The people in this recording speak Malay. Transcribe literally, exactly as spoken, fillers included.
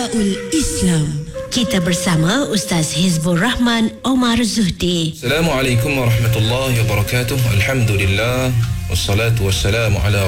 Miftaul Islam. Kita bersama Ustaz Hizbur Rahman Omar Zuhdi. Assalamualaikum warahmatullahi wabarakatuh. Alhamdulillah. Wassalatu wassalamu ala